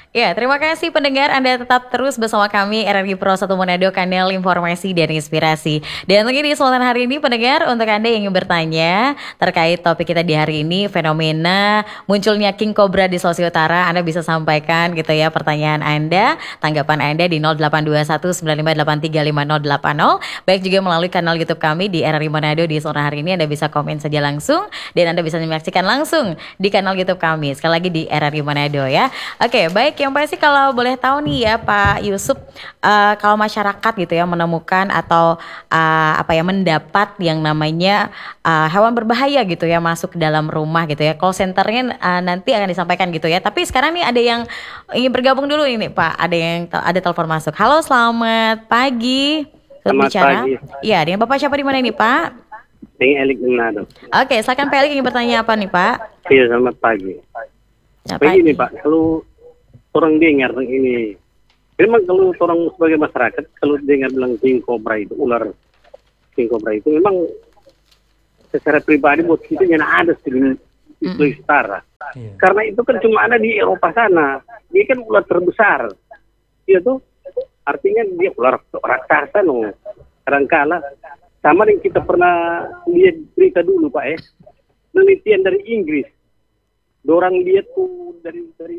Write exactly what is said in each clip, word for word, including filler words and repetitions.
Ya, terima kasih pendengar, Anda tetap terus bersama kami R R I Pro satu Manado, kanal informasi dan inspirasi. Dan lagi di kesempatan hari ini pendengar, untuk Anda yang ingin bertanya terkait topik kita di hari ini, fenomena munculnya King Cobra di Sulawesi Utara, Anda bisa sampaikan gitu ya pertanyaan Anda, tanggapan Anda di nol delapan dua satu sembilan lima delapan tiga lima nol delapan nol. Baik juga melalui kanal YouTube kami di R R I Manado. Di sore hari ini Anda bisa komen saja langsung dan Anda bisa menyaksikan langsung di kanal YouTube kami. Sekali lagi di R R I Manado ya. Oke, baik, yang pasti kalau boleh tahu nih ya Pak Yusuf, uh, kalau masyarakat gitu ya menemukan atau uh, apa ya mendapat yang namanya uh, hewan berbahaya gitu ya masuk ke dalam rumah gitu ya, call centernya uh, nanti akan disampaikan gitu ya. Tapi sekarang nih ada yang ingin bergabung dulu ini Pak, ada yang ada telepon masuk. Halo, selamat pagi. Selamat Bicara. pagi. Iya, dengan Bapak siapa di mana ini Pak? Dengan Elik Manado. Oke, silakan Pak Elik ingin bertanya apa nih Pak? Iya, selamat pagi. Ya, Begini Pak, kalau orang dengar ini, memang kalau orang sebagai masyarakat, kalau dengar bilang king cobra itu, ular king cobra itu, memang secara pribadi buat kita yang ada di Sulawesi Utara. Iya. Karena itu kan cuma ada di Eropa sana. Dia kan ular terbesar. Iya tuh, artinya dia ular raksasa no. Kadangkala sama yang kita pernah lihat berita dulu Pak ya, penelitian dari Inggris. Dorang lihat tuh dari dari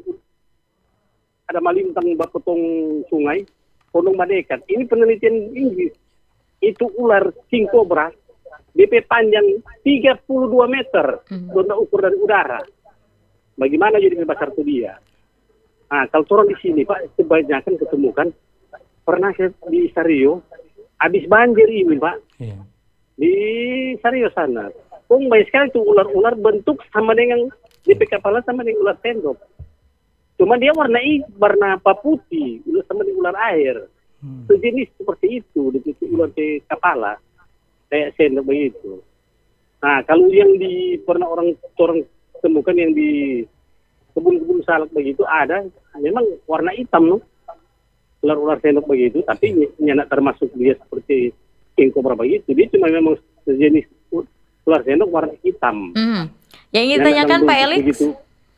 ada malintang bapetong sungai, Pondong Madekat. Ini penelitian Inggris. Itu ular king cobra, D P panjang tiga puluh dua meter, donda ukur dari udara. Bagaimana jadi besar itu dia? Nah, kalau orang di sini Pak, kebanyakan ketemukan, pernah saya di Sario, habis banjir ini Pak, Iya. di Sario sana. Oh, banyak sekali tuh ular-ular bentuk sama dengan D P kepala sama dengan ular sendok. Cuma dia warna i, warna apa putih, ular sama dengan ular air. Hmm. Sejenis seperti itu, di ular di kepala, kayak sendok begitu. Nah, kalau yang di pernah orang orang temukan yang di kebun-kebun salak begitu ada, memang warna hitam, no? Ular-ular sendok begitu, tapi nyanak termasuk dia seperti king cobra begitu. Dia cuma memang sejenis ular sendok warna hitam. Hmm. Yang ingin tanyakan Pak Elik? Begitu,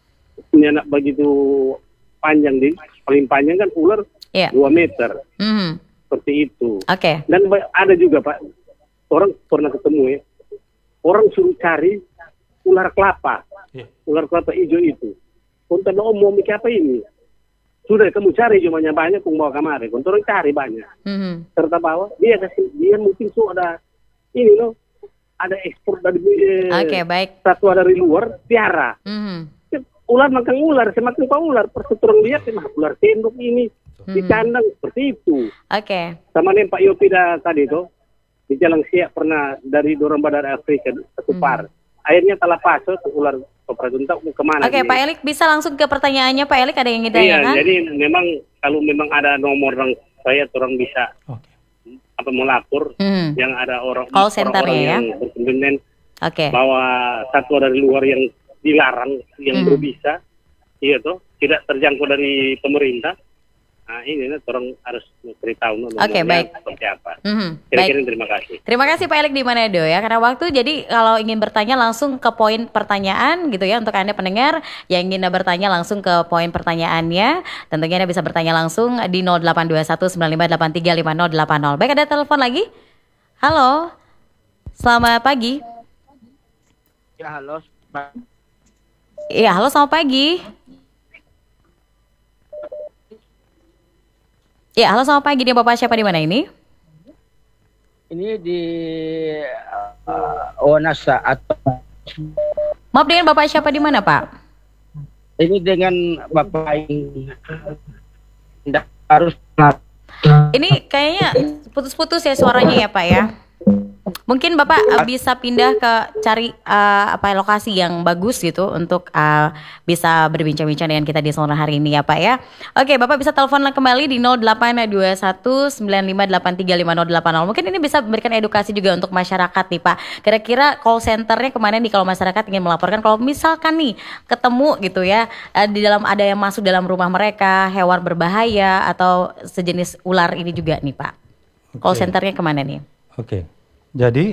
nyanak begitu panjang, di paling panjang kan ular Iya. dua meter. Hmm. Seperti itu. Oke. Dan ba- ada juga Pak, orang pernah ketemu ya, orang suruh cari ular kelapa, Iya. ular kelapa hijau itu. Untuk mau mau mikir apa ini? Sudah kamu cari cumanya banyak, kamu bawa kamar. Untuk orang cari banyak. Hmm. Serta bawa, dia kasih, dia mungkin tuh ada ini loh, ada ekspor dari eh, Oke, baik. satwa dari luar, piara. Hmm. Ular makan ular, semakin kau ular, perseturuan dia sih ular tenduk ini di kandang seperti itu. Oke. Sama nih Pak Yopi dah tadi tuh di Jalan Siak pernah dari Dorong Badar Afrika satu par. Akhirnya telah paso ular operasi untuk kemana? Oke, dia? Pak Elik bisa langsung ke pertanyaannya Pak Elik, ada yang ingin Iya, ditanyakan? jadi memang kalau memang ada nomor yang saya orang bisa Oke. apa melapor Hmm. yang ada orang Call center-nya orang-orang ya? yang berkepentingan Oke. bahwa satwa dari luar yang dilarang yang Hmm. berbisa, iya tuh tidak terjangkau dari pemerintah. Nah ini nih orang harus ceritahu nomornya Oke, baik. seperti apa. Hmm. Kira-kira Baik. terima kasih. Terima kasih Pak Elik di Manado ya, karena waktu, jadi kalau ingin bertanya langsung ke poin pertanyaan gitu ya, untuk Anda pendengar yang ingin bertanya langsung ke poin pertanyaannya, tentunya Anda bisa bertanya langsung di nol delapan dua satu sembilan lima delapan tiga lima nol delapan nol. Baik, ada telepon lagi. Halo, selamat pagi. Ya, halo. Pak. Iya, halo, selamat pagi. Iya, halo, selamat pagi. Dia Bapak siapa di mana ini? Ini di uh, Onasa atau Maaf, dengan Bapak siapa di mana, Pak? ini dengan Bapak yang tidak harus Ini kayaknya putus-putus ya suaranya ya, Pak ya. Mungkin Bapak uh, bisa pindah ke cari uh, apa lokasi yang bagus gitu untuk uh, bisa berbincang-bincang dengan kita di sore hari ini ya Pak ya. Oke, Bapak bisa telepon kembali di nol delapan dua satu sembilan lima delapan tiga lima nol delapan nol. Mungkin ini bisa memberikan edukasi juga untuk masyarakat nih Pak. Kira-kira call centernya kemana nih kalau masyarakat ingin melaporkan kalau misalkan nih ketemu gitu ya, uh, di dalam ada yang masuk dalam rumah mereka, hewan berbahaya atau sejenis ular ini juga nih Pak. Call Oke. centernya kemana nih? Oke. Jadi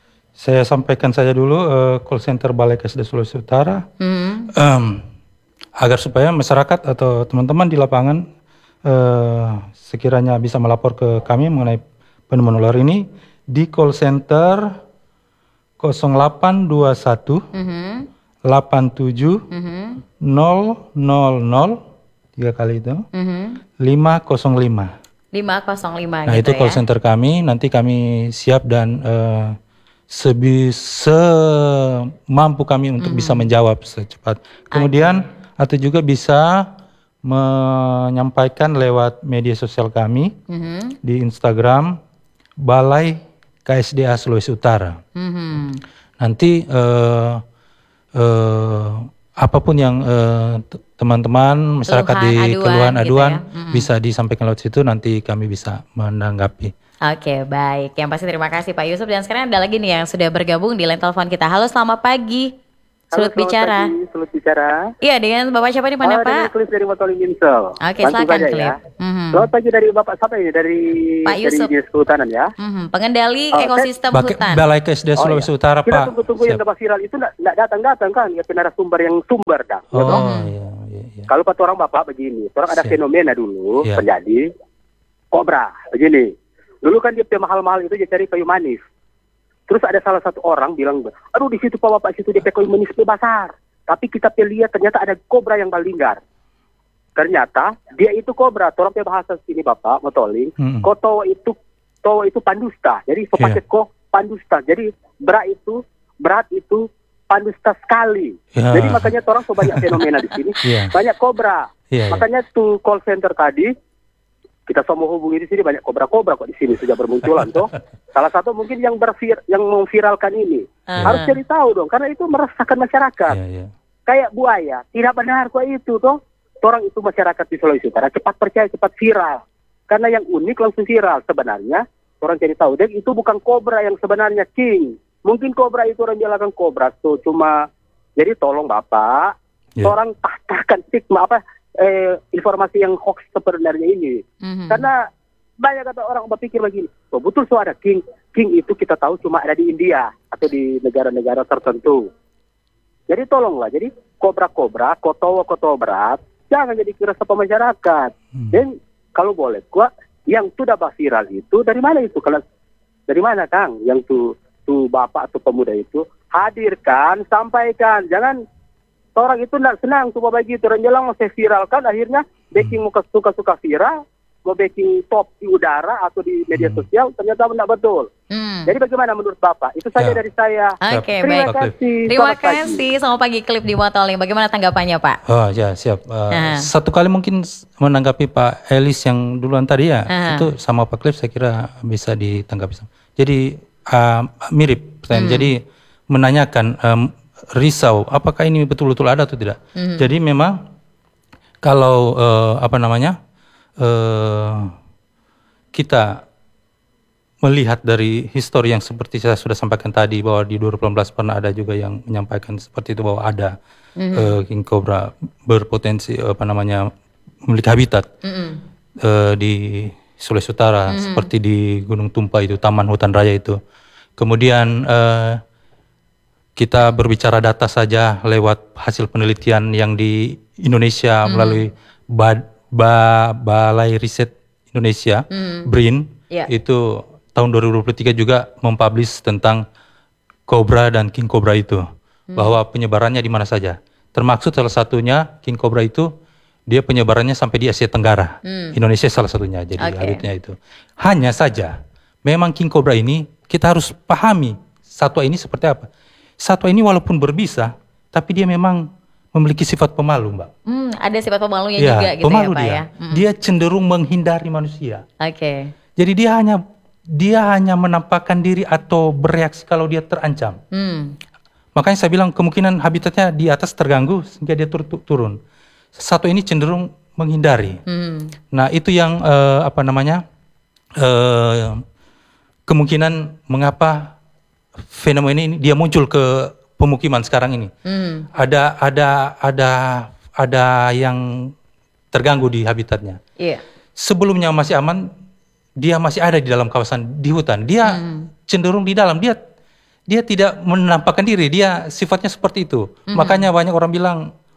saya sampaikan saja dulu uh, call center Balai Kesda Sulawesi Utara. Hmm. Um, agar supaya masyarakat atau teman-teman di lapangan eh, sekiranya bisa melapor ke kami mengenai penemuan ular ini di call center nol delapan dua satu Mhm. delapan tujuh Mhm. nol nol nol tiga kali itu Mhm. lima nol lima. lima nol lima Nah gitu itu call ya. center kami, nanti kami siap dan eh, sebi semampu kami untuk bisa menjawab secepat. Kemudian atau juga bisa menyampaikan lewat media sosial kami Mhm. di Instagram Balai K S D A Sulawesi Utara. Mhm. Nanti eh, eh, apapun yang eh, t- teman-teman masyarakat Keluhan, di aduan keluhan gitu aduan ya. Mm-mm. bisa disampaikan lewat situ, nanti kami bisa menanggapi. Oke, baik. Yang pasti terima kasih Pak Yusuf. Dan sekarang ada lagi nih yang sudah bergabung di line telepon kita. Halo, selamat pagi. Halo, Sulut bicara. pagi, Sulut bicara. Iya, dengan Bapak siapa di mana, Ah, dengan Pak? Klip dari Motoling Minsel. Oke, Bantu silakan saja Klip. ya. Mhm. Selamat pagi dari Bapak siapa ini? Dari Pak Yusuf. dari Dinas Kehutanan ya. Mhm. Pengendali Oh, saya- ekosistem Bak- hutan. Balai K S D A Oh, Sulawesi iya. Utara, Kita Pak. tunggu-tunggu yang Siap. dapat viral itu nggak datang-datang kan? Ya narasumber yang sumber dah. ya toh? Oh iya, iya, iya. Kalau kata orang Bapak begini, orang ada Siap. fenomena dulu Iya. terjadi kobra begini. Dulu kan dia mahal-mahal itu dia cari kayu manis. Terus ada salah satu orang bilang, aduh di situ Pak Bapak situ dia pakai kayu manis besar. Tapi kita lihat ternyata ada kobra yang balinggar. Ternyata dia itu kobra. Orang punya bahasa sini Bapak Motoling. Mm-mm. Koto itu to itu pandusta. Jadi sepaket ko pandusta. Jadi berat itu berat itu pandusta sekali. Ya. Jadi makanya orang so banyak fenomena di sini. Iya. Banyak kobra. Iya, iya. Makanya tuh call center tadi kita semua hubungi di sini banyak kobra-kobra kok di sini sudah bermunculan tuh. Salah satu mungkin yang bervir yang memviralkan ini. Ah. Harus cari tahu dong karena itu meresahkan masyarakat. Iya, iya. Kayak buaya, tidak benar kok itu toh. Orang itu masyarakat di Sulawesi Utara cepat percaya, cepat viral. Karena yang unik langsung viral. Sebenarnya orang cari tahu dan itu bukan kobra yang sebenarnya king. Mungkin kobra itu orang bilang kobra tuh cuma jadi tolong Bapak, Iya. orang patahkan stigma apa eh, informasi yang hoax sebenarnya ini. Mhm. Karena banyak kata orang berpikir begini, oh, betul so ada king. King itu kita tahu cuma ada di India atau di negara-negara tertentu. Jadi tolonglah, jadi kobra-kobra, kotowo-kotowo berat, jangan jadi kira sama masyarakat. Hmm. Dan kalau boleh, gua yang sudah viral itu dari mana itu? Kalau dari mana Kang? Yang tuh tuh bapak atau pemuda itu hadirkan, sampaikan, jangan orang itu tidak senang cuma begitu. Orang bilang mau saya viralkan, akhirnya backing mau suka-suka viral, mau backing top di udara atau di media Hmm. sosial, ternyata tidak betul. Hmm. Jadi bagaimana menurut Bapak? Itu saja Ya. dari saya. Oke, Terima baik. Pak Klip. kasih. Terima Selamat pagi. kasih. Selamat pagi Klip di Motoling. Bagaimana tanggapannya, Pak? Oh ya siap. Uh, Aha. Satu kali mungkin s- menanggapi Pak Elis yang duluan tadi ya, Aha. itu sama Pak Cliff saya kira bisa ditanggapi sama. Jadi uh, mirip pertanyaan. Hmm. Jadi menanyakan um, risau apakah ini betul-betul ada atau tidak. Hmm. Jadi memang kalau uh, apa namanya uh, kita melihat dari histori yang seperti saya sudah sampaikan tadi bahwa di dua ribu delapan belas pernah ada juga yang menyampaikan seperti itu bahwa ada eh, king cobra berpotensi apa namanya memiliki habitat Mhm. eh, di Sulawesi Utara seperti di Gunung Tumpa itu Taman Hutan Raya itu. Kemudian eh, kita berbicara data saja lewat hasil penelitian yang di Indonesia melalui Ba- Ba- Balai Riset Indonesia Mhm. B R I N Iya. itu tahun dua ribu dua puluh tiga juga mempublish tentang kobra dan king cobra itu bahwa penyebarannya di mana saja. Termaksud salah satunya king cobra itu dia penyebarannya sampai di Asia Tenggara. Hmm. Indonesia salah satunya jadi Oke. habitatnya itu. Hanya saja memang king cobra ini kita harus pahami satwa ini seperti apa. Satwa ini walaupun berbisa tapi dia memang memiliki sifat pemalu, Mbak. Hmm, ada sifat pemalunya Ya, juga gitu pemalu ya, Pak dia. ya. Mhm. Dia cenderung menghindari manusia. Oke. Jadi dia hanya dia hanya menampakkan diri atau bereaksi kalau dia terancam. Hmm. Makanya saya bilang kemungkinan habitatnya di atas terganggu sehingga dia tur- tu- turun. Satu ini cenderung menghindari. Hmm. Nah itu yang eh, apa namanya eh, kemungkinan mengapa fenomena ini dia muncul ke pemukiman sekarang ini. Hmm. Ada ada ada ada yang terganggu di habitatnya. Iya. Sebelumnya masih aman, dia masih ada di dalam kawasan di hutan. Dia Hmm. cenderung di dalam. Dia dia tidak menampakkan diri. Dia sifatnya seperti itu. Hmm. Makanya banyak orang bilang,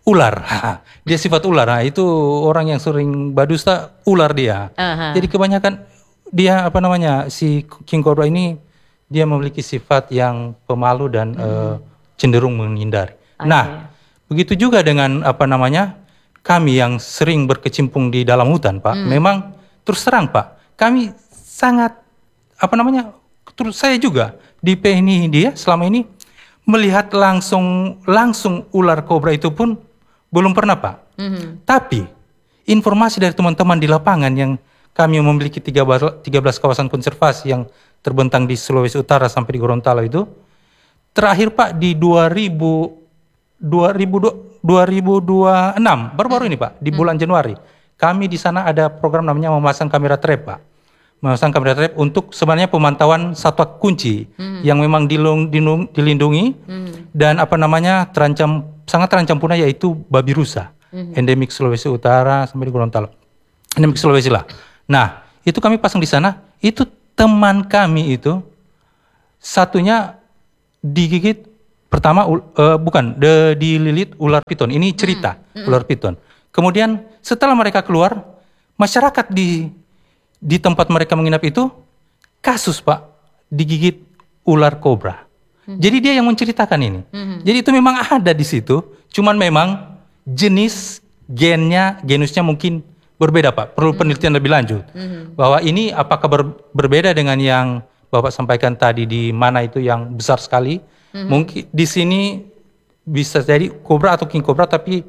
ular. Dia sifat ular. Nah, itu orang yang sering berdusta, ular dia. Aha. Jadi kebanyakan dia apa namanya si King Cobra ini dia memiliki sifat yang pemalu dan Hmm. eh, cenderung menghindari. Oke. Nah, begitu juga dengan apa namanya kami yang sering berkecimpung di dalam hutan, Pak. Hmm. Memang terus terang, Pak, kami sangat apa namanya terus saya juga di P N I dia selama ini melihat langsung langsung ular kobra itu pun belum pernah, Pak. Mhm. Tapi informasi dari teman-teman di lapangan yang kami memiliki tiga belas kawasan konservasi yang terbentang di Sulawesi Utara sampai di Gorontalo itu, terakhir Pak di dua ribu, dua ribu, dua ribu dua puluh enam baru-baru ini Pak, di bulan Januari, kami di sana ada program namanya memasang kamera trap, Pak. Memasang kamera trap untuk sebenarnya pemantauan satwa kunci yang memang dilung- dilung- dilindungi dan apa namanya terancam sangat terancam punah, yaitu babi rusa, endemik Sulawesi Utara sampai di Gorontalo, endemik Sulawesi lah. Nah itu kami pasang di sana. Itu teman kami itu satunya digigit pertama ul- eh, bukan de, dililit ular piton. Ini cerita ular piton. Kemudian setelah mereka keluar, masyarakat di di tempat mereka menginap itu kasus, Pak, digigit ular kobra. Jadi dia yang menceritakan ini. Jadi itu memang ada di situ, cuman memang jenis gennya, genusnya mungkin berbeda, Pak. Perlu penelitian lebih lanjut. Bahwa ini apakah ber- berbeda dengan yang Bapak sampaikan tadi di mana itu yang besar sekali. Mungkin di sini bisa jadi kobra atau king kobra, tapi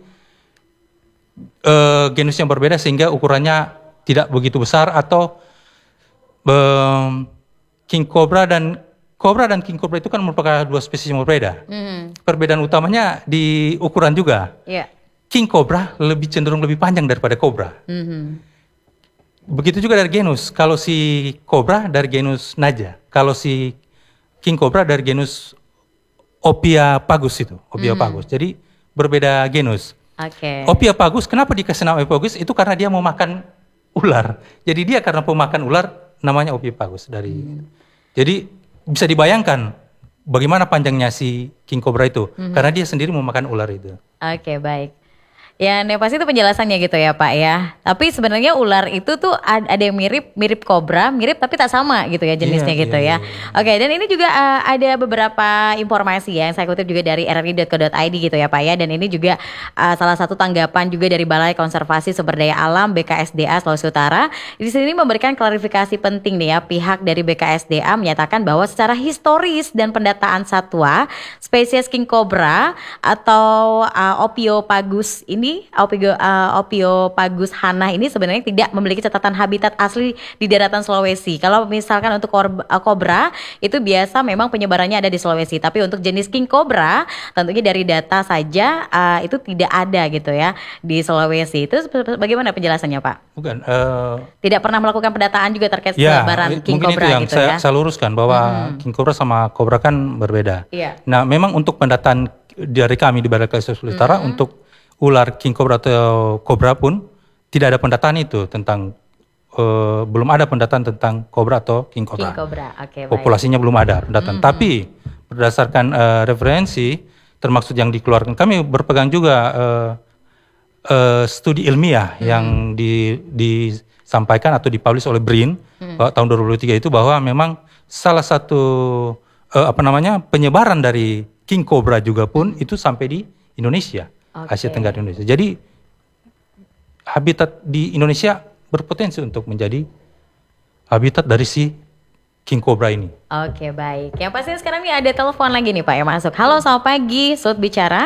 eh, genus yang berbeda sehingga ukurannya tidak begitu besar, atau em, king cobra dan cobra dan king cobra itu kan merupakan dua spesies yang berbeda. Mhm. Perbedaan utamanya di ukuran juga. Iya. King cobra lebih cenderung lebih panjang daripada cobra. Mhm. Begitu juga dari genus. Kalau si cobra dari genus Naja, kalau si king cobra dari genus Ophiapagus itu, Ophiapagus. Jadi berbeda genus. Oke. Ophiapagus, kenapa dikasih nama Ophiapagus? Itu karena dia mau makan ular. Jadi dia karena pemakan ular namanya Ophiapagus dari. Jadi bisa dibayangkan bagaimana panjangnya si king cobra itu, karena dia sendiri memakan ular itu. Oke, baik. Ya, yang pasti itu penjelasannya gitu ya Pak ya. Tapi sebenarnya ular itu tuh ad- ada yang mirip, mirip kobra, mirip tapi tak sama gitu ya jenisnya Iya, gitu iya, ya. iya, Oke, dan ini juga uh, ada beberapa informasi ya yang saya kutip juga dari r r i dot co dot i d gitu ya Pak ya. Dan ini juga uh, salah satu tanggapan juga dari Balai Konservasi Sumber Daya Alam B K S D A Sulawesi Utara. Di sini memberikan klarifikasi penting nih ya. Pihak dari B K S D A menyatakan bahwa secara historis dan pendataan satwa, spesies king cobra atau uh, Ophiophagus ini, Ophigo, uh, Ophiophagus hana ini sebenarnya tidak memiliki catatan habitat asli di daratan Sulawesi. Kalau misalkan untuk korb- uh, kobra itu biasa memang penyebarannya ada di Sulawesi, tapi untuk jenis king cobra tentunya dari data saja uh, itu tidak ada gitu ya di Sulawesi. Itu sep- bagaimana penjelasannya Pak? Bukan. eh, Tidak pernah melakukan pendataan juga terkait ya, sebaran king mungkin cobra itu yang gitu saya, ya. saya luruskan bahwa king cobra sama cobra kan berbeda. Iya. Nah, memang untuk pendataan dari kami di Balai Konservasi Sulawesi Utara untuk ular king cobra atau cobra pun tidak ada pendataan itu tentang eh, belum ada pendataan tentang cobra atau king cobra. King cobra, oke baik. Populasinya belum ada pendataan. Tapi berdasarkan eh, referensi termasuk yang dikeluarkan, kami berpegang juga eh, eh, studi ilmiah yang di, disampaikan atau dipublish oleh B R I N bahwa tahun dua ribu dua puluh tiga itu, bahwa memang salah satu eh, apa namanya penyebaran dari king cobra juga pun itu sampai di Indonesia, Oke. Asia Tenggara Indonesia. Jadi habitat di Indonesia berpotensi untuk menjadi habitat dari si king cobra ini. Oke baik. Yang pasti sekarang nih ada telepon lagi nih Pak yang masuk. Halo, selamat pagi, Sud bicara.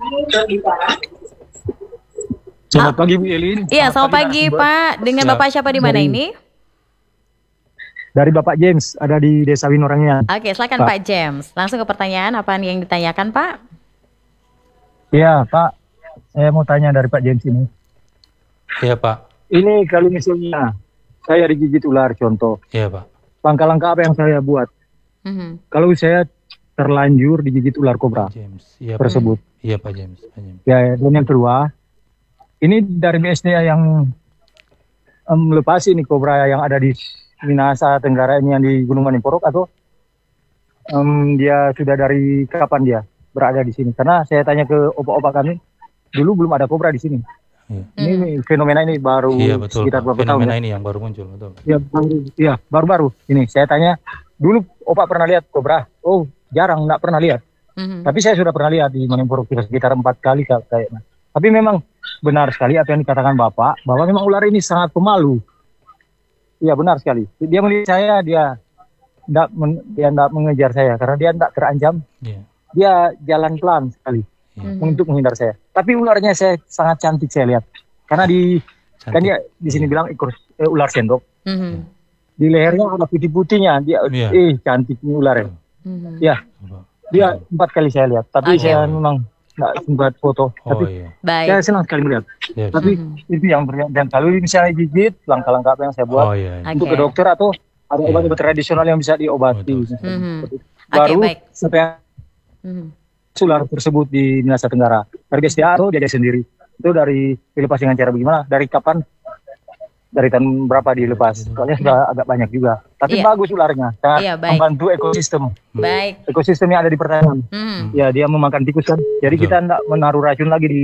Selamat pagi Bu Elin. Iya, selamat pagi Pak. Dengan Siap. Bapak siapa di mana Dari- ini? Dari Bapak James, ada di Desa Winorangian. Oke, silakan Pak. Pak James. Langsung ke pertanyaan apa yang ditanyakan Pak? Iya Pak, saya mau tanya dari Pak James ini. Iya Pak, Ini kalau misalnya saya digigit ular contoh, iya Pak. langkah-langkah apa yang saya buat? Mhm. Kalau saya terlanjur digigit ular kobra James, iya Pak. tersebut. Iya Pak James, Pak James. Ya, dan yang kedua, ini dari B S D A yang em, melepas ini kobra yang ada di Minahasa Tenggara ini, yang di Gunung Maniporok, atau em, dia sudah dari kapan dia berada di sini? Karena saya tanya ke opak-opak kami, dulu belum ada kobra di sini. Iya. Ini fenomena ini baru Iya betul. sekitar Pak. beberapa tahun. Fenomena Ya. ini yang baru muncul, betul. Ya, baru, ya baru-baru. Ini saya tanya, dulu Opak pernah lihat kobra? Oh jarang, nggak pernah lihat. Mhm. Tapi saya sudah pernah lihat di Malimpuruk sekitar empat kali kayaknya. Tapi memang benar sekali apa yang dikatakan Bapak, bahwa memang ular ini sangat pemalu. Iya benar sekali. Dia melihat saya, dia tidak dia tidak mengejar saya karena dia tidak terancam. Iya. Dia jalan pelan sekali Mhm. untuk menghindar saya. Tapi ularnya saya sangat cantik saya lihat. Karena di kan Cantik. dia di sini bilang ekor eh, ular sendok. Mhm. Di lehernya ada putih-putihnya. Dia Iya. eh cantiknya ular ya. Mhm. Ya, Coba. dia empat kali saya lihat. Tapi Oke. saya memang nggak sempat foto. Oh Tapi iya. Baik. saya senang sekali melihat. Iya. Tapi Mhm. itu yang ber- dan kalau misalnya gigit, langkah-langkah apa yang saya buat Oh iya. iya. untuk Oke. ke dokter atau ada Iya. obat-obat tradisional yang bisa diobati. Betul. Mhm. Baru Oke, baik. sampai Mhm. ular tersebut di Minahasa Tenggara. Dari B S D A atau dia sendiri. Itu dari dilepas dengan cara bagaimana? Dari kapan? Dari tahun berapa dilepas? Soalnya sudah agak banyak juga. Tapi Iya. bagus ularnya. Sangat Iya, baik. membantu ekosistem. Baik. Ekosistem yang ada di pertanian. Mhm. Ya dia memakan tikus kan. Jadi Betul. kita tidak menaruh racun lagi di